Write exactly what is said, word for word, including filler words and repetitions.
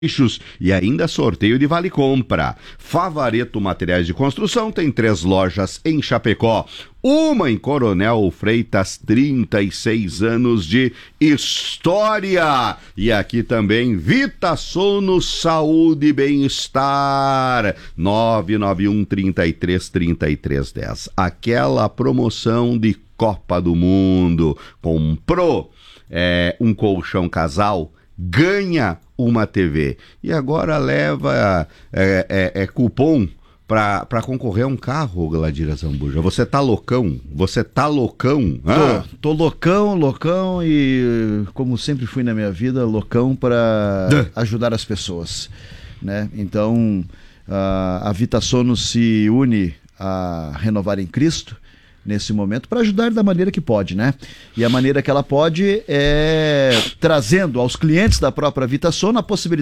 e ainda sorteio de Vale Compra. Favareto Materiais de Construção tem três lojas em Chapecó. Uma em Coronel Freitas, trinta e seis anos de história. E aqui também Vitasono Saúde e Bem-Estar. nove nove um, trinta e três, trinta e três, dez. Aquela promoção de Copa do Mundo. Comprou é, um colchão casal, ganha uma T V. E agora leva é, é, é cupom para concorrer a um carro, Gladira Zambuja. Você tá loucão? Você tá loucão? Ah? Tô, tô loucão, loucão e, como sempre fui na minha vida, loucão para ajudar as pessoas, né? Então, a, a Vitasono se une a Renovar em Cristo nesse momento para ajudar da maneira que pode, né? E a maneira que ela pode é trazendo aos clientes da própria Vitasono a possibilidade